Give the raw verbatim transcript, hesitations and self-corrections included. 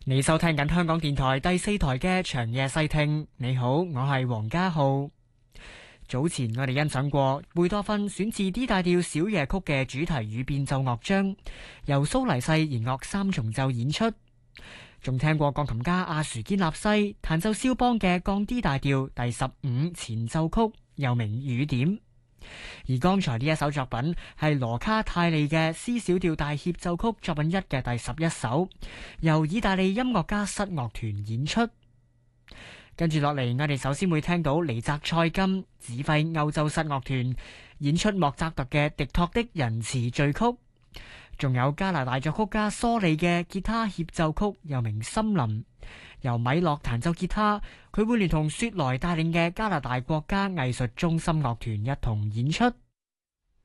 你收聽緊香港電台第四台嘅長夜細聽。你好，我係黃家浩。早前我哋欣賞過貝多芬選自 D 大調小夜曲嘅主題與變奏樂章，由蘇黎世弦樂三重奏演出。仲聽過鋼琴家阿殊堅納西彈奏肖邦嘅降 D 大調第十五前奏曲，又名雨點。而剛才呢一首作品係羅卡泰利嘅 C 小調大協奏曲作品一嘅第十一首，由意大利音樂家室樂團演出。跟住落嚟，我哋首先會聽到尼澤塞金指揮歐洲室樂團演出莫扎特嘅狄托的仁慈序曲，仲有加拿大作曲家蘇利嘅吉他協奏曲，又名森林，由米洛彈奏吉他，佢會聯同雪萊帶領嘅加拿大國家藝術中心樂團一同演出。